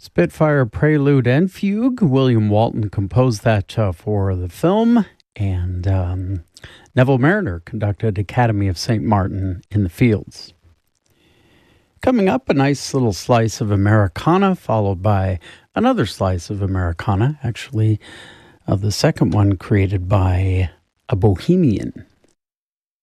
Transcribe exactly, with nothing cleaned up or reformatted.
Spitfire Prelude and Fugue. William Walton composed that uh, for the film, and um, Neville Marriner conducted Academy of Saint Martin in the Fields. Coming up, a nice little slice of Americana, followed by another slice of Americana, actually uh, the second one created by a Bohemian.